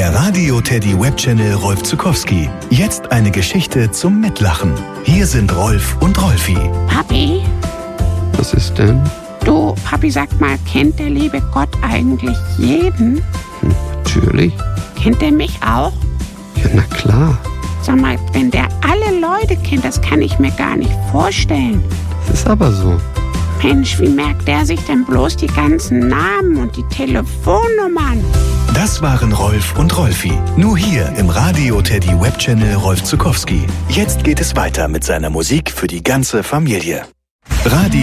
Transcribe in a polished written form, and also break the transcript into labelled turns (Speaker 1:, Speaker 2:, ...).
Speaker 1: Der Radio Teddy Webchannel Rolf Zuckowski. Jetzt eine Geschichte zum Mitlachen. Hier sind Rolf und Rolfi.
Speaker 2: Papi?
Speaker 3: Was ist denn?
Speaker 2: Du, Papi, sag mal, kennt der liebe Gott eigentlich jeden?
Speaker 3: Natürlich.
Speaker 2: Kennt er mich auch?
Speaker 3: Ja, na klar.
Speaker 2: Sag mal, wenn der alle Leute kennt, das kann ich mir gar nicht vorstellen.
Speaker 3: Das ist aber so.
Speaker 2: Mensch, wie merkt der sich denn bloß die ganzen Namen und die Telefonnummern?
Speaker 1: Das waren Rolf und Rolfi. Nur hier im Radio Teddy Webchannel Rolf Zuckowski. Jetzt geht es weiter mit seiner Musik für die ganze Familie. Radio